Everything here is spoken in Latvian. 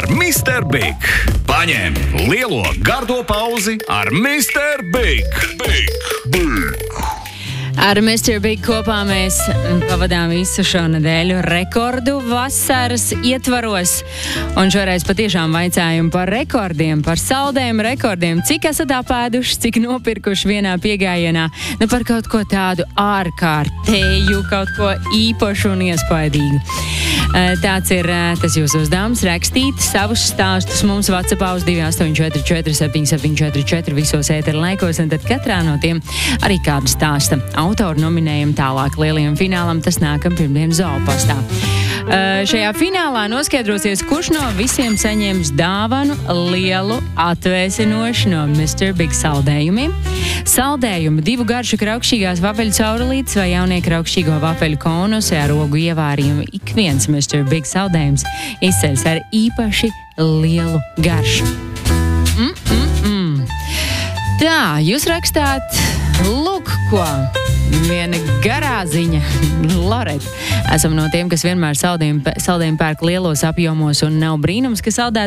Mr. Big. Paņem lielo gardo pauzi ar Mr. Big. Ar Mr. Big kopā mēs pavadām visu šo nedēļu rekordu vasaras ietvaros. Un šoreiz patiešām vaicājumu par rekordiem, par saldējumu rekordiem. Cik esat apēduši, cik nopirkuši vienā piegājienā? Par kaut ko tādu ārkārtēju, kaut ko īpašu un iespaidīgu. Tāds ir tas jūsu uzdevums rakstīt savus stāstus mums WhatsAppā uz 2844 7744 visos ētera laikos, un tad katrā no tiem arī kādu stāsta autoru nominējumu tālāk lielajam finālam. Tas nākam pirmdien Zoopastā. Šajā finālā noskaidrosies, kurš no visiem saņems dāvanu lielu atvēsinošu no Mr. Big saldējumiem. Saldējumu 2 garšu kraukšķīgās vapeļu caurulītes vai jaunieku kraukšķīgo vapeļu konus ar ogu ievārījumu. Ik viens Mr. Big saldējums izceļas ar īpaši lielu garšu. Tā, jūs rakstāt, lūk, ko? Viena garā ziņa. Loreta. Esam no tiem, kas vienmēr saldējumu pērk lielos apjomos, un nav brīnums, ka saldēt